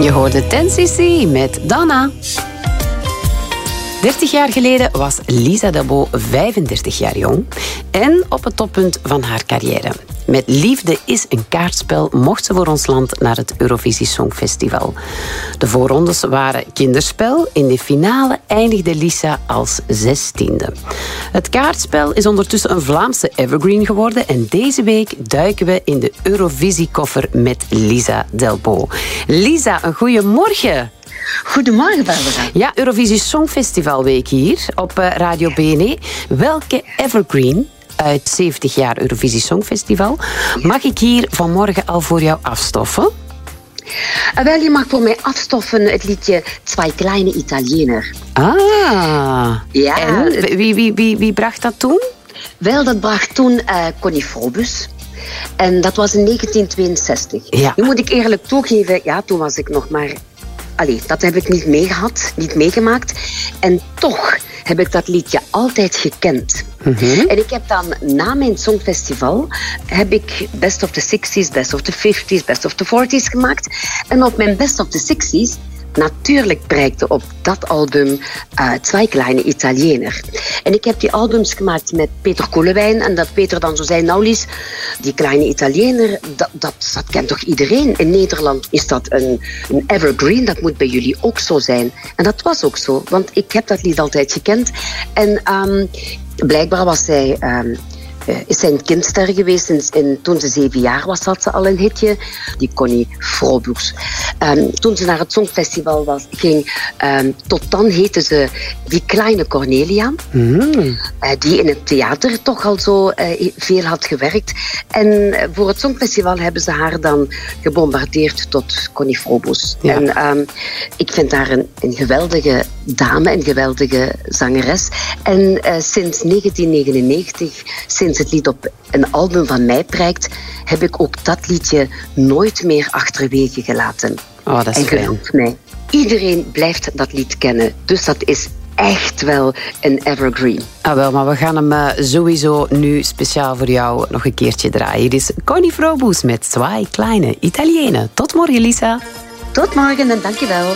Je hoorde 10cc met Donna. 30 jaar geleden was Lisa Dabo 35 jaar jong en op het toppunt van haar carrière. Met Liefde is een kaartspel mocht ze voor ons land naar het Eurovisie Songfestival. De voorrondes waren kinderspel. In de finale eindigde Lisa als 16e. Het kaartspel is ondertussen een Vlaamse evergreen geworden en deze week duiken we in de Eurovisie-koffer met Lisa Delbo. Lisa, een goeiemorgen. Goedemorgen, Barbara. Ja, Eurovisie Songfestivalweek hier op Radio BNE. Welke evergreen uit 70 jaar Eurovisie Songfestival mag ik hier vanmorgen al voor jou afstoffen? Wel, je mag voor mij afstoffen het liedje Zwei kleine Italiener. Ah, ja. En wie bracht dat toen? Wel, dat bracht toen Connie Frobus. En dat was in 1962. Ja. Nu moet ik eerlijk toegeven, ja, toen was ik nog maar... dat heb ik niet meegemaakt. En toch heb ik dat liedje altijd gekend. Mm-hmm. En ik heb dan na mijn Songfestival heb ik Best of the 60s, Best of the 50s, Best of the 40s gemaakt. En op mijn Best of the 60s natuurlijk prijkte op dat album Zwei kleine Italiener. En ik heb die albums gemaakt met Peter Koelewijn. En dat Peter dan zo zei, nou Lies, die kleine Italiener, dat kent toch iedereen? In Nederland is dat een evergreen, dat moet bij jullie ook zo zijn. En dat was ook zo, want ik heb dat lied altijd gekend. En blijkbaar was zij... is zij een kindster geweest. Toen ze 7 jaar was, had ze al een hitje. Die Connie Frobus. Toen ze naar het Songfestival ging, tot dan heette ze Die Kleine Cornelia. Mm. Die in het theater toch al zo veel had gewerkt. En voor het Songfestival hebben ze haar dan gebombardeerd tot Connie Frobus. Ja. En ik vind haar een geweldige dame, een geweldige zangeres. En sinds 1999, sinds het lied op een album van mij prijkt, heb ik ook dat liedje nooit meer achterwege gelaten. Oh, dat is en geloof mij, iedereen blijft dat lied kennen. Dus dat is echt wel een evergreen. Ah, wel, maar we gaan hem sowieso nu speciaal voor jou nog een keertje draaien. Hier is Connie Frobus met Zwei kleine Italiener. Tot morgen, Lisa. Tot morgen en dankjewel.